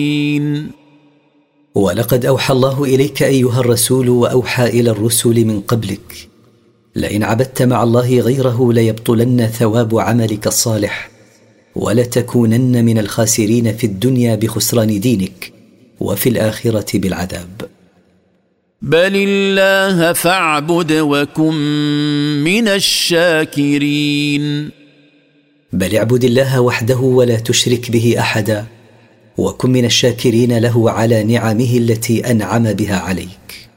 ولقد أوحى الله إليك أيها الرسول وأوحى إلى الرسل من قبلك لئن عبدت مع الله غيره ليبطلن ثواب عملك الصالح ولتكونن من الخاسرين في الدنيا بخسران دينك وفي الآخرة بالعذاب. بل الله فاعبد وكن من الشاكرين. بل اعبد الله وحده ولا تشرك به أحدا وكن من الشاكرين له على نعمه التي أنعم بها عليك.